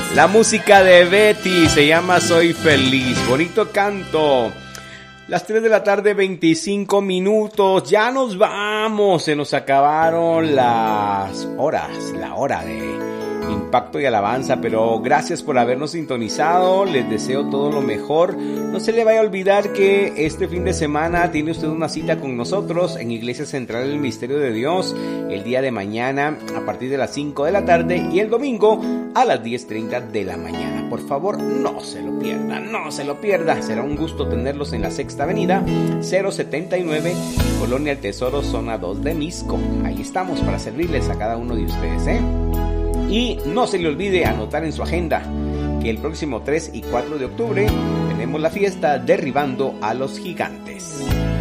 La música de Betty se llama Soy Feliz. Bonito canto. Las 3 de la tarde, 25 minutos. Ya nos vamos. Se nos acabaron las horas. La hora de Impacto y Alabanza. Pero gracias por habernos sintonizado. Les deseo todo lo mejor. No se le vaya a olvidar que este fin de semana tiene usted una cita con nosotros en Iglesia Central del Misterio de Dios. El día de mañana a partir de las 5 de la tarde. Y el domingo a las 10:30 de la mañana. Por favor, no se lo pierda. No se lo pierda. Será un gusto tenerlos en la Sexta Avenida 079, Colonia El Tesoro, zona 2 de Misco. Ahí estamos para servirles a cada uno de ustedes, Y no se le olvide anotar en su agenda que el próximo 3 y 4 de octubre tenemos la fiesta Derribando a los Gigantes.